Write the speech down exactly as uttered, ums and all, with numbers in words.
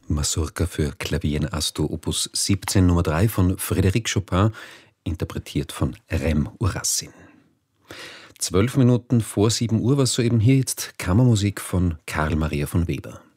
Mazurka für Klavier in As-Dur Opus siebzehn Nummer drei von Frédéric Chopin, interpretiert von Rem Urassin. Zwölf Minuten vor sieben Uhr war soeben hier jetzt Kammermusik von Karl Maria von Weber.